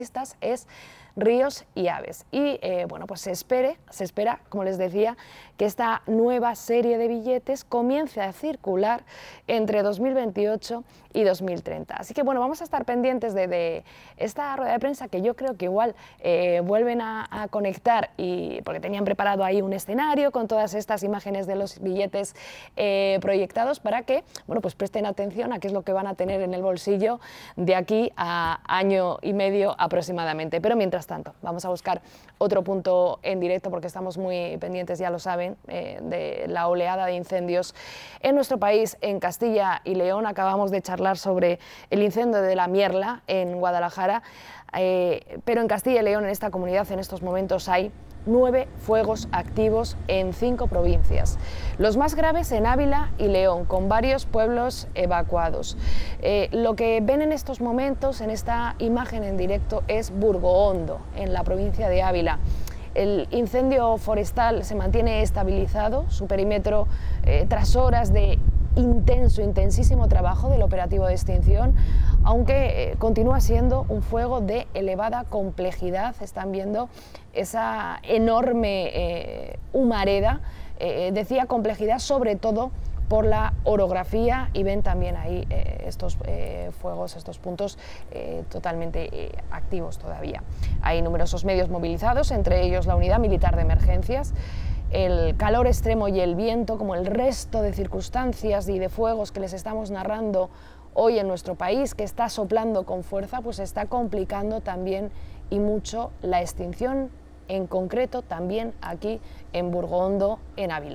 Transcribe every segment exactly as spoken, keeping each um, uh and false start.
es Ríos y Aves. Y eh, bueno, pues se, espere, se espera, como les decía, que esta nueva serie de billetes comience a circular entre dos mil veintiocho y dos mil treinta. Así que bueno, vamos a estar pendientes de, de esta rueda de prensa, que yo creo que igual eh, vuelven a, a conectar, y porque tenían preparado ahí un escenario con todas estas imágenes de los billetes eh, proyectados, para que bueno, pues presten atención a qué es lo que van a tener en el bolsillo de aquí a año y medio aproximadamente. Pero mientras tanto, vamos a buscar otro punto en directo, porque estamos muy pendientes, ya lo saben, eh, de la oleada de incendios en nuestro país, en Castilla y León. Acabamos de charlar sobre el incendio de La Mierla en Guadalajara, eh, pero en Castilla y León, en esta comunidad, en estos momentos hay nueve fuegos activos en cinco provincias. Los más graves en Ávila y León, con varios pueblos evacuados. Eh, lo que ven en estos momentos, en esta imagen en directo, es Burgoondo, en la provincia de Ávila. El incendio forestal se mantiene estabilizado, su perímetro, eh, tras horas de intenso, intensísimo trabajo del operativo de extinción, aunque eh, continúa siendo un fuego de elevada complejidad. Están viendo esa enorme eh, humareda, eh, decía complejidad sobre todo por la orografía, y ven también ahí eh, estos eh, fuegos, estos puntos eh, totalmente eh, activos todavía. Hay numerosos medios movilizados, entre ellos la Unidad Militar de Emergencias. El calor extremo y el viento, como el resto de circunstancias y de fuegos que les estamos narrando hoy en nuestro país, que está soplando con fuerza, pues está complicando también y mucho la extinción, en concreto también aquí en Burgoondo, en Ávila.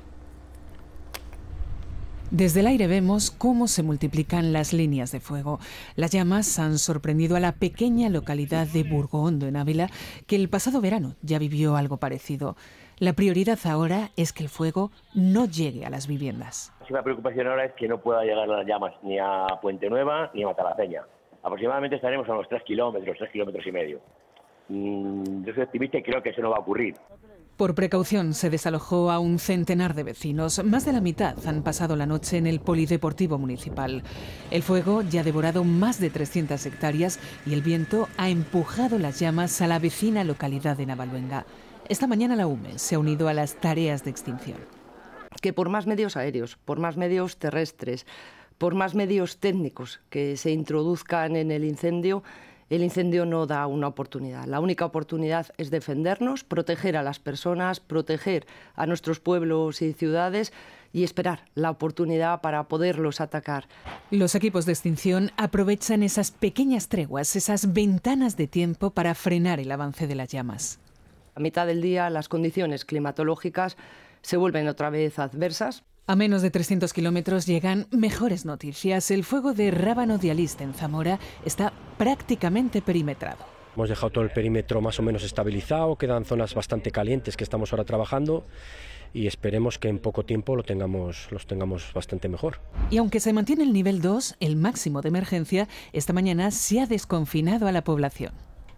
Desde el aire vemos cómo se multiplican las líneas de fuego. Las llamas han sorprendido a la pequeña localidad de Burgoondo, en Ávila, que el pasado verano ya vivió algo parecido. La prioridad ahora es que el fuego no llegue a las viviendas. La máxima preocupación ahora es que no pueda llegar las llamas ni a Puente Nueva ni a Matalaceña. Aproximadamente estaremos a unos tres kilómetros, tres kilómetros y medio. Mm, yo soy optimista y creo que eso no va a ocurrir. Por precaución se desalojó a un centenar de vecinos. Más de la mitad han pasado la noche en el polideportivo municipal. El fuego ya ha devorado más de trescientas hectáreas y el viento ha empujado las llamas a la vecina localidad de Navaluenga. Esta mañana la U M E se ha unido a las tareas de extinción. Que por más medios aéreos, por más medios terrestres, por más medios técnicos que se introduzcan en el incendio, el incendio no da una oportunidad. La única oportunidad es defendernos, proteger a las personas, proteger a nuestros pueblos y ciudades y esperar la oportunidad para poderlos atacar. Los equipos de extinción aprovechan esas pequeñas treguas, esas ventanas de tiempo para frenar el avance de las llamas. A mitad del día las condiciones climatológicas se vuelven otra vez adversas. A menos de trescientos kilómetros llegan mejores noticias. El fuego de Rábano de Aliste, en Zamora, está prácticamente perimetrado. Hemos dejado todo el perímetro más o menos estabilizado, quedan zonas bastante calientes que estamos ahora trabajando y esperemos que en poco tiempo lo tengamos, los tengamos bastante mejor. Y aunque se mantiene el nivel dos, el máximo de emergencia, esta mañana se ha desconfinado a la población.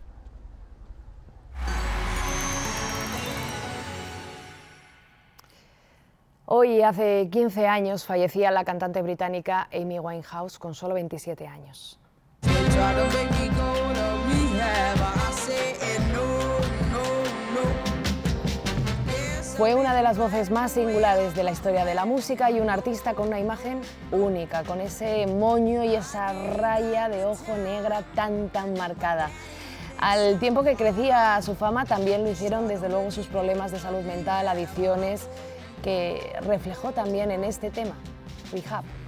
Hoy, hace quince años, fallecía la cantante británica Amy Winehouse con solo veintisiete años. Fue una de las voces más singulares de la historia de la música y un artista con una imagen única, con ese moño y esa raya de ojo negra tan tan marcada. Al tiempo que crecía su fama, también lo hicieron desde luego sus problemas de salud mental, adicciones, que reflejó también en este tema, Rehab.